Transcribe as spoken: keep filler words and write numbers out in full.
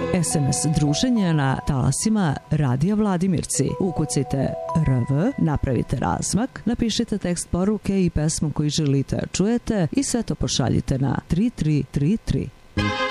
es em es druženje na talasima Radija Vladimirci. Ukucajte R V, napravite razmak, napišite tekst poruke i pesmu koju želite čujete i sve to pošaljite na tri tri tri tri.